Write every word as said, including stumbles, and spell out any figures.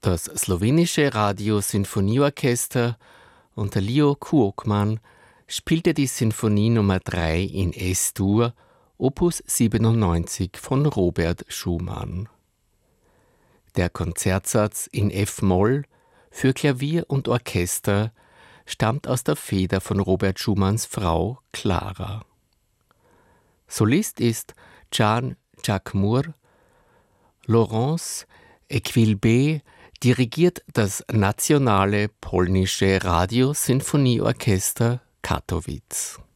Das slowenische Radio-Sinfonieorchester unter Leo Kuokman spielte die Sinfonie Nummer drei in S-Dur, Opus siebenundneunzig von Robert Schumann. Der Konzertsatz in F-Moll für Klavier und Orchester stammt aus der Feder von Robert Schumanns Frau Klara. Solist ist Jan Jacquemur. Laurence Equilbe dirigiert das nationale polnische Radio-Sinfonieorchester Katowice.